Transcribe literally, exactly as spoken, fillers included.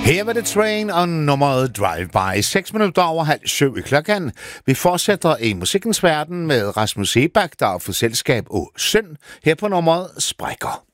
Her var det Train og nummeret Drive-By. seks minutter over halv syv i klokken. Vi fortsætter i musikkens verden med Rasmus Sebak, der har fået selskab og søn her på nummeret Sprækker.